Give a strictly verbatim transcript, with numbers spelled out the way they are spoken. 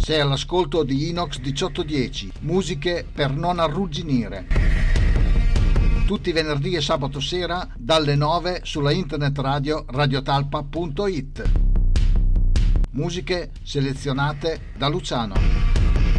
Sei all'ascolto di Inox diciotto dieci, musiche per non arrugginire. Tutti i venerdì e sabato sera dalle nove sulla internet radio radiotalpa punto it. Musiche selezionate da Luciano.